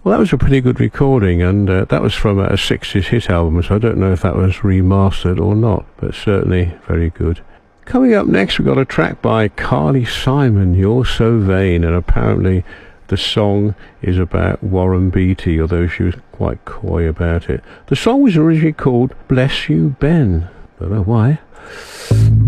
Well, that was a pretty good recording, and that was from a 60s hit album, so I don't know if that was remastered or not, but certainly very good. Coming up next, we've got a track by Carly Simon, You're So Vain, and apparently the song is about Warren Beatty, although she was quite coy about it. The song was originally called Bless You Ben. Don't know why.